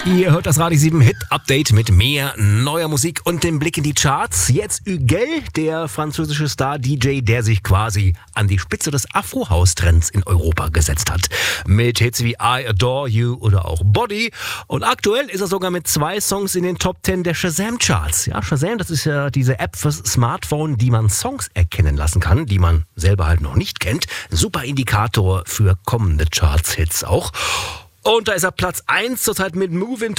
Ihr hört das Radio 7 Hit Update mit mehr neuer Musik und dem Blick in die Charts. Jetzt Huguel, der französische Star-DJ, der sich quasi an die Spitze des Afro-House-Trends in Europa gesetzt hat. Mit Hits wie I Adore You oder auch Body. Und aktuell ist er sogar mit 2 Songs in den Top 10 der Shazam-Charts. Ja, Shazam, das ist ja diese App fürs Smartphone, die man Songs erkennen lassen kann, die man selber halt noch nicht kennt. Super Indikator für kommende Charts-Hits auch. Und da ist er Platz 1 zurzeit mit Moving